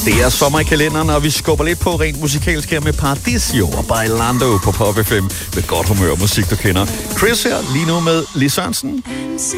Det er sommer i kalenderen, og vi skubber lidt på rent musikalsk her med Paradisio og Bailando på Pop FM med godt humør og musik, du kender. Chris her lige nu med Lis Sørensen. MC